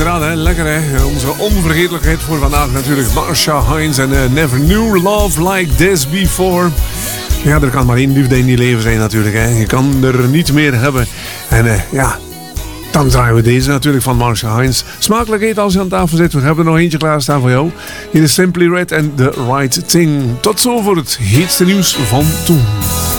inderdaad, hè. Lekker hè. Onze onvergetelijkheid voor vandaag natuurlijk. Marsha Hines en Never Knew Love Like This Before. Ja, er kan maar één liefde in je leven zijn natuurlijk. Hè. Je kan er niet meer hebben. En ja, dan draaien we deze natuurlijk van Marsha Hines. Smakelijk eten als je aan tafel zit. We hebben er nog eentje klaarstaan voor jou. Hier is Simply Red en The Right Thing. Tot zo voor het heetste nieuws van toen.